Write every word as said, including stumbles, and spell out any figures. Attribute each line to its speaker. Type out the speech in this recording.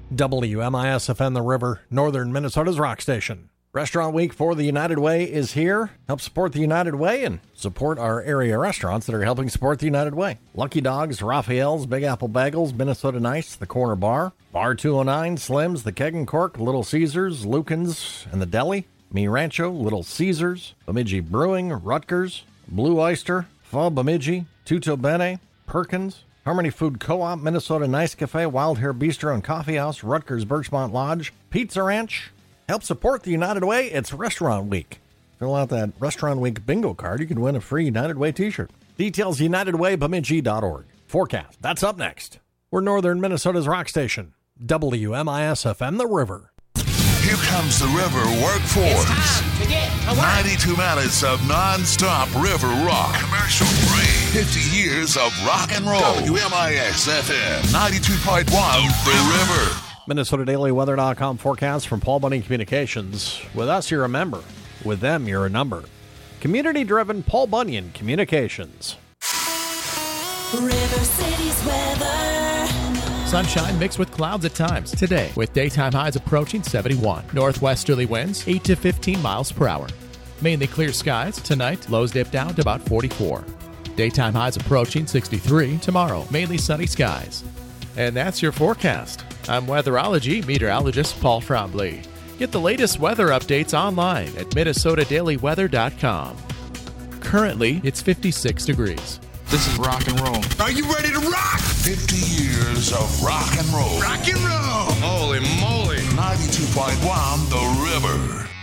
Speaker 1: W M I S F M The River, Northern Minnesota's rock station. Restaurant Week for the United Way is here. Help support the United Way and support our area restaurants that are helping support the United Way. Lucky Dogs, Raphael's, Big Apple Bagels, Minnesota Nice, The Corner Bar, Bar two oh nine, Slim's, The Keg and Cork, Little Caesars, Lucan's, and The Deli, Mi Rancho, Little Caesars, Bemidji Brewing, Rutgers, Blue Oyster, Pho Bemidji, Tutto Bene, Perkins, Harmony Food Co-op, Minnesota Nice Cafe, Wild Hair Bistro and Coffee House, Rutgers Birchmont Lodge, Pizza Ranch. Help support the United Way. It's Restaurant Week. Fill out that Restaurant Week bingo card. You can win a free United Way t-shirt. Details united way bemidji dot org. Forecast. That's up next. We're Northern Minnesota's rock station. W M I S F M The River.
Speaker 2: Here comes the River Workforce.
Speaker 3: It's time to get to work.
Speaker 2: ninety-two minutes of non-stop river rock. Commercial free. fifty years of rock and roll. W M I S F M ninety-two point one The River.
Speaker 1: Minnesota Daily Weather dot com forecast from Paul Bunyan Communications. With us, you're a member. With them, you're a number. Community-driven Paul Bunyan Communications.
Speaker 4: River City's weather.
Speaker 5: Sunshine mixed with clouds at times today, with daytime highs approaching seventy-one. Northwesterly winds eight to fifteen miles per hour. Mainly clear skies. Tonight, lows dip down to about forty-four. Daytime highs approaching sixty-three. Tomorrow, mainly sunny skies. And that's your forecast. I'm weatherology meteorologist Paul Trombley. Get the latest weather updates online at Minnesota Daily Weather dot com. Currently, it's fifty-six degrees.
Speaker 6: This is rock and roll.
Speaker 2: Are you ready to rock? fifty years of rock and roll.
Speaker 6: Rock and roll! Holy moly!
Speaker 2: ninety-two point one The River.